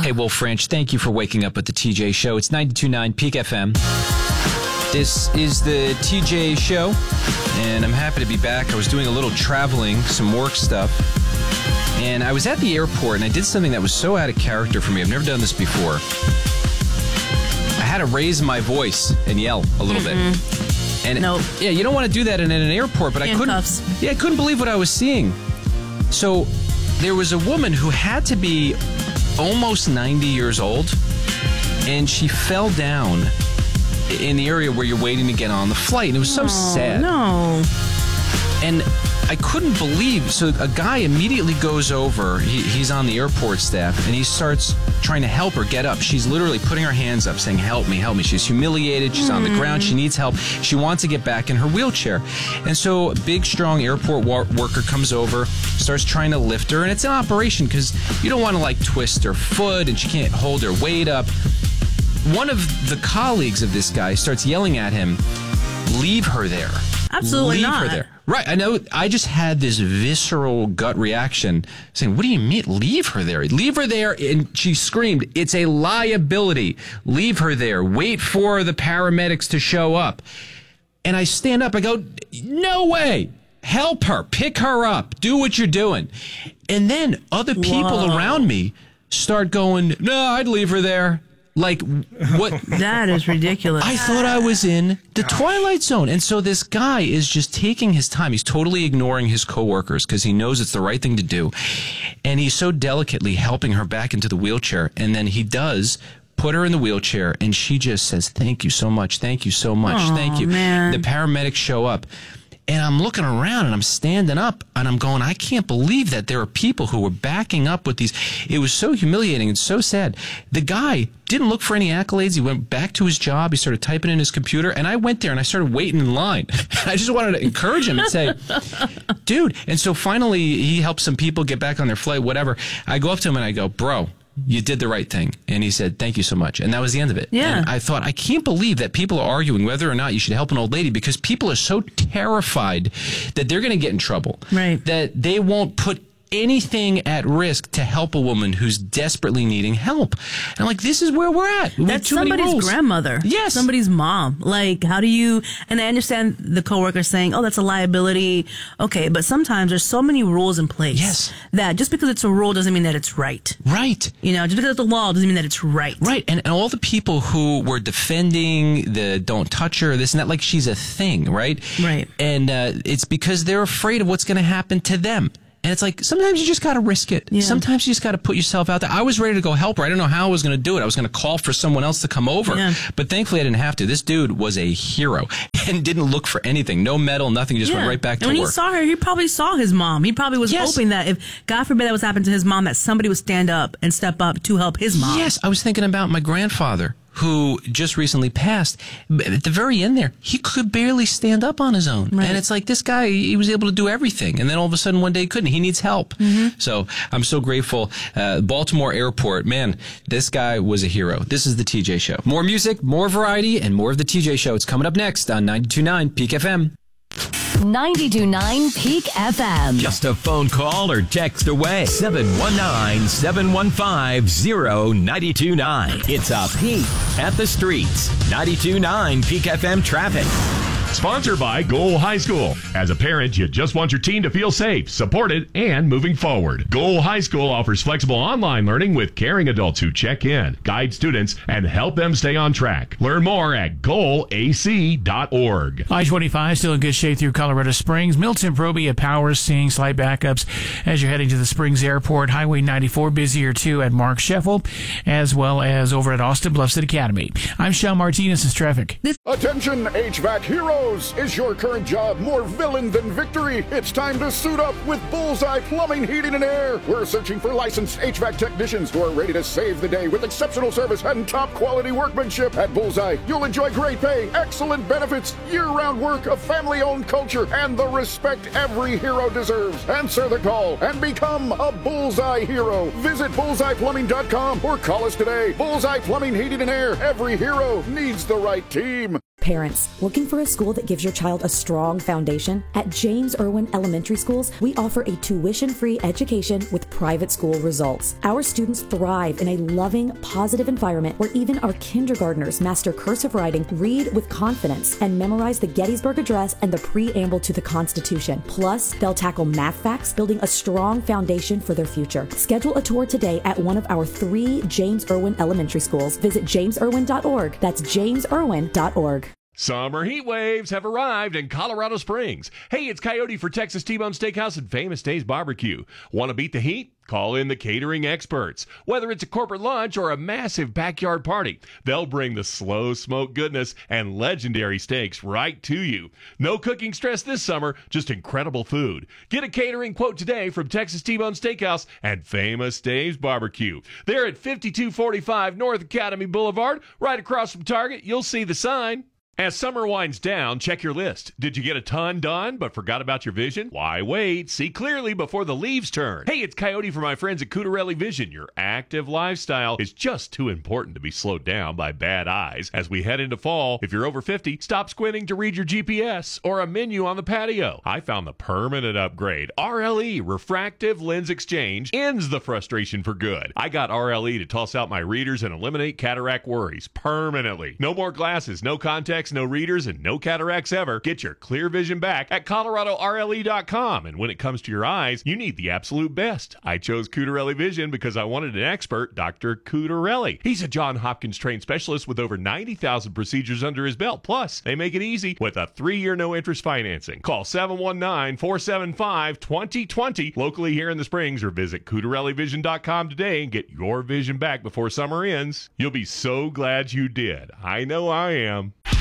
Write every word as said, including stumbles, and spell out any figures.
Hey, Wolf French, thank you for waking up with the T J Show. It's ninety-two point nine Peak F M. This is the T J Show, and I'm happy to be back. I was doing a little traveling, some work stuff, and I was at the airport, and I did something that was so out of character for me. I've never done this before. I had to raise my voice and yell a little Mm-mm. bit. And nope. Yeah, you don't want to do that in, in an airport, but Handcuffs. I couldn't. Yeah, I couldn't believe what I was seeing. So there was a woman who had to be almost ninety years old, and she fell down in the area where you're waiting to get on the flight. And it was so oh, sad. No. And I couldn't believe, so a guy immediately goes over, he, he's on the airport staff, and he starts trying to help her get up. She's literally putting her hands up saying, help me, help me. She's humiliated, she's mm. on the ground, she needs help. She wants to get back in her wheelchair. And so a big, strong airport wa- worker comes over, starts trying to lift her, and it's an operation because you don't want to like twist her foot, and she can't hold her weight up. One of the colleagues of this guy starts yelling at him, leave her there. Absolutely leave not. her there. Right. I know. I just had this visceral gut reaction saying, what do you mean? Leave her there. Leave her there. And she screamed, it's a liability. Leave her there. Wait for the paramedics to show up. And I stand up. I go, no way. Help her. Pick her up. Do what you're doing. And then other people Whoa. around me start going, no, I'd leave her there. Like, what? That is ridiculous. I thought I was in the Twilight Zone. And so this guy is just taking his time. He's totally ignoring his coworkers because he knows it's the right thing to do. And he's so delicately helping her back into the wheelchair. And then he does put her in the wheelchair, and she just says, thank you so much, thank you so much, oh, thank you. Man. The paramedics show up. And I'm looking around and I'm standing up and I'm going, I can't believe that there are people who were backing up with these. It was so humiliating and so sad. The guy didn't look for any accolades. He went back to his job. He started typing in his computer. And I went there and I started waiting in line. I just wanted to encourage him and say, dude. And so finally he helped some people get back on their flight, whatever. I go up to him and I go, bro, you did the right thing. And he said, thank you so much. And that was the end of it. Yeah. And I thought, I can't believe that people are arguing whether or not you should help an old lady because people are so terrified that they're going to get in trouble. Right. That they won't put anything at risk to help a woman who's desperately needing help. And I'm like, this is where we're at. We That's too many somebody's rules. grandmother. Yes. Somebody's mom. Like, how do you, and I understand the coworker saying, oh, that's a liability. Okay, but sometimes there's so many rules in place. Yes. That just because it's a rule doesn't mean that it's right. Right. You know, just because it's a law doesn't mean that it's right. Right. And, and all the people who were defending the don't touch her, this and that, like she's a thing, right? Right. And uh, it's because they're afraid of what's going to happen to them. And it's like, sometimes you just got to risk it. Yeah. Sometimes you just got to put yourself out there. I was ready to go help her. I didn't know how I was going to do it. I was going to call for someone else to come over. Yeah. But thankfully, I didn't have to. This dude was a hero and didn't look for anything. No medal, nothing. He just Yeah. went right back and to when work. he saw her, he probably saw his mom. He probably was Yes. hoping that if, God forbid that was happening to his mom, that somebody would stand up and step up to help his mom. Yes, I was thinking about my grandfather, who just recently passed. At the very end there, he could barely stand up on his own. Right. And it's like, this guy, he was able to do everything. And then all of a sudden, one day he couldn't. He needs help. Mm-hmm. So I'm so grateful. Uh, Baltimore Airport, man, this guy was a hero. This is the T J Show. More music, more variety, and more of the T J Show. It's coming up next on ninety-two point nine Peak F M. ninety-two point nine Peak F M. Just a phone call or text away. seven one nine, seven one five, zero nine two nine. It's a peek at the streets. ninety-two point nine Peak F M traffic. Sponsored by Goal High School. As a parent, you just want your teen to feel safe, supported, and moving forward. Goal High School offers flexible online learning with caring adults who check in, guide students, and help them stay on track. Learn more at goal a c dot org. I twenty-five still in good shape through Colorado Springs. Milton Proby at Powers seeing slight backups as you're heading to the Springs Airport. Highway ninety-four busier too at Mark Sheffel, as well as over at Austin Bluffs Academy. I'm Shel Martinez. This is traffic. Attention H V A C heroes! Is your current job more villain than victory? It's time to suit up with Bullseye Plumbing, Heating, and Air. We're searching for licensed H V A C technicians who are ready to save the day with exceptional service and top quality workmanship. At Bullseye, you'll enjoy great pay, excellent benefits, year-round work, a family-owned culture, and the respect every hero deserves. Answer the call and become a Bullseye hero. Visit bullseye plumbing dot com or call us today. Bullseye Plumbing, Heating, and Air. Every hero needs the right team. Parents, looking for a school that gives your child a strong foundation? At James Irwin Elementary Schools, we offer a tuition-free education with private school results. Our students thrive in a loving, positive environment where even our kindergartners master cursive writing, read with confidence, and memorize the Gettysburg Address and the preamble to the Constitution. Plus, they'll tackle math facts, building a strong foundation for their future. Schedule a tour today at one of our three James Irwin Elementary Schools. Visit james irwin dot org. That's james irwin dot org. Summer heat waves have arrived in Colorado Springs. Hey, it's Coyote for Texas T-Bone Steakhouse and Famous Days Barbecue. Want to beat the heat? Call in the catering experts. Whether it's a corporate lunch or a massive backyard party, they'll bring the slow smoke goodness and legendary steaks right to you. No cooking stress this summer, just incredible food. Get a catering quote today from Texas T-Bone Steakhouse and Famous Days Barbecue. They're at fifty-two forty-five North Academy Boulevard, right across from Target. You'll see the sign. As summer winds down, check your list. Did you get a ton done but forgot about your vision? Why wait? See clearly before the leaves turn. Hey, it's Coyote for my friends at Cutarelli Vision. Your active lifestyle is just too important to be slowed down by bad eyes. As we head into fall, if you're over fifty, stop squinting to read your G P S or a menu on the patio. I found the permanent upgrade. R L E, Refractive Lens Exchange, ends the frustration for good. I got R L E to toss out my readers and eliminate cataract worries permanently. No more glasses, no contacts, no readers, and no cataracts ever. Get your clear vision back at colorado R L E dot com. And when it comes to your eyes, you need the absolute best. I chose Cutarelli Vision because I wanted an expert, Doctor Cutarelli. He's a John Hopkins trained specialist with over ninety thousand procedures under his belt. Plus, they make it easy with a three-year no-interest financing. Call seven one nine, four seven five, two zero two zero locally here in the Springs or visit cutarelli vision dot com today and get your vision back before summer ends. You'll be so glad you did. I know I am.